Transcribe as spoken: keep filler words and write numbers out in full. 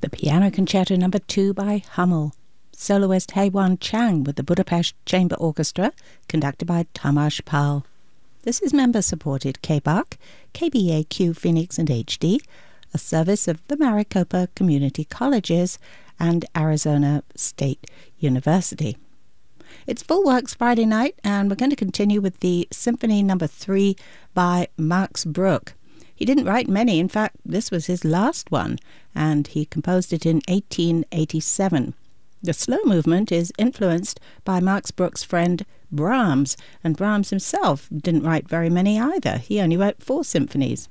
The Piano Concerto Number two by Hummel. Soloist Haewon Chang with the Budapest Chamber Orchestra, conducted by Tamás Pál. This is member-supported K B A C, K B A Q Phoenix and H D, a service of the Maricopa Community Colleges and Arizona State University. It's Full Works Friday night, and we're going to continue with the Symphony Number three by Max Bruch. He didn't write many. In fact, this was his last one, and he composed it in eighteen eighty-seven. The slow movement is influenced by Max Bruch's friend Brahms, and Brahms himself didn't write very many either. He only wrote four symphonies.